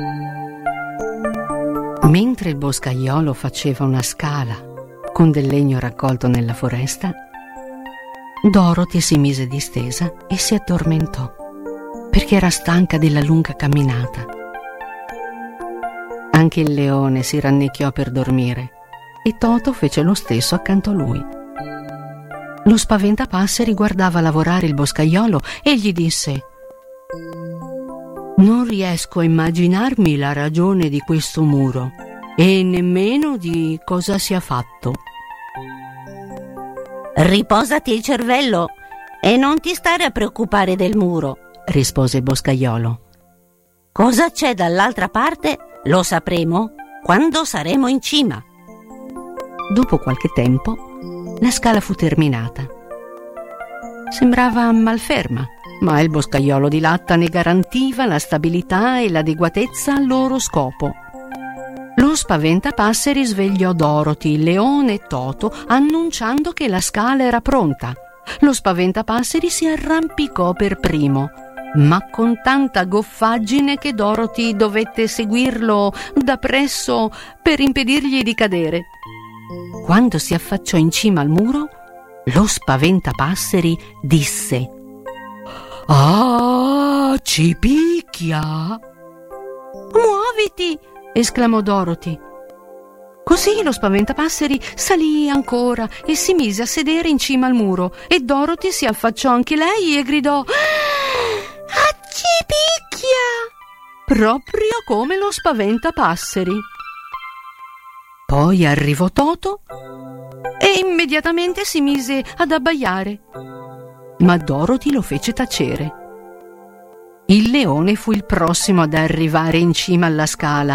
Mentre il boscaiolo faceva una scala con del legno raccolto nella foresta, Dorothy si mise distesa e si addormentò, perché era stanca della lunga camminata. Anche il leone si rannicchiò per dormire e Toto fece lo stesso accanto a lui. Lo spaventapasseri guardava lavorare il boscaiolo e gli disse: «Non riesco a immaginarmi la ragione di questo muro e nemmeno di cosa sia fatto». «Riposati il cervello e non ti stare a preoccupare del muro», rispose il boscaiolo. «Cosa c'è dall'altra parte lo sapremo quando saremo in cima». Dopo qualche tempo la scala fu terminata. Sembrava malferma, ma il boscaiolo di latta ne garantiva la stabilità e l'adeguatezza al loro scopo. Lo spaventapasseri svegliò Dorothy, il leone e Toto annunciando che la scala era pronta. Lo spaventapasseri si arrampicò per primo, ma con tanta goffaggine che Dorothy dovette seguirlo da presso per impedirgli di cadere. Quando si affacciò in cima al muro, lo spaventapasseri disse: «Ah, ci picchia!» «Muoviti!» esclamò Dorothy. Così lo spaventapasseri salì ancora e si mise a sedere in cima al muro, e Dorothy si affacciò anche lei e gridò: «Ah, ci picchia!» proprio come lo spaventapasseri. Poi arrivò Toto e immediatamente si mise ad abbaiare, ma Dorothy lo fece tacere. Il leone fu il prossimo ad arrivare in cima alla scala